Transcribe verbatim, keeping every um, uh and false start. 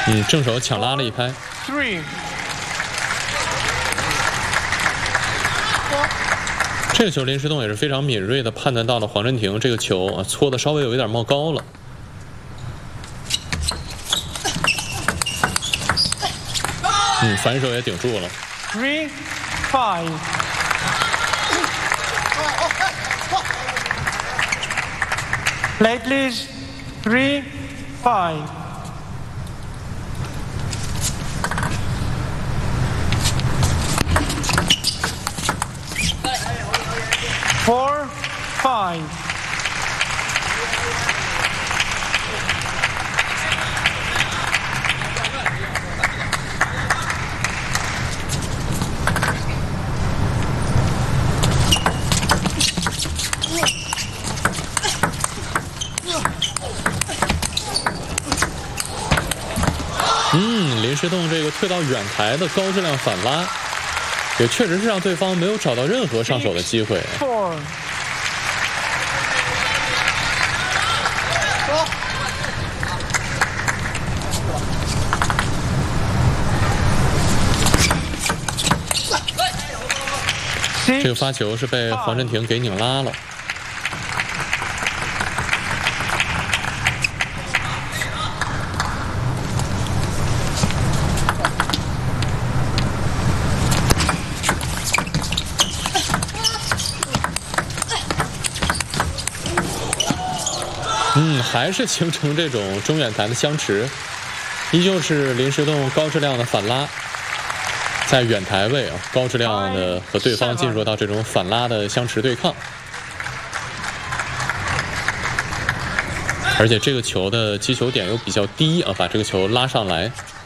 嗯，正手抢拉了一拍。 Three. 这个球林诗栋也是非常敏锐的判断到了黄镇廷这个球啊搓的稍微有一点冒高了。嗯，反手也顶住了。 Three, five. Play please. Three, five. Four, five. Yeah. 嗯，林诗栋这个退到远台的高质量反拉，也确实是让对方没有找到任何上手的机会。这个发球是被黄镇廷给拧拉了。嗯，还是形成这种中远台的相持，依旧是林诗栋高质量的反拉，在远台位啊，高质量的和对方进入到这种反拉的相持对抗，而且这个球的击球点又比较低啊，把这个球拉上来。